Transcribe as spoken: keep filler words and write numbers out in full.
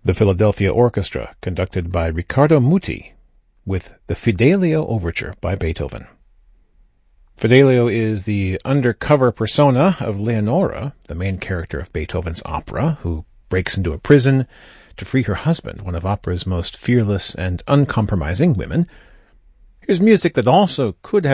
The Philadelphia Orchestra, conducted by Riccardo Muti, with the Fidelio Overture by Beethoven. Fidelio is the undercover persona of Leonora, the main character of Beethoven's opera, who breaks into a prison to free her husband, one of opera's most fearless and uncompromising women. Here's music that also could have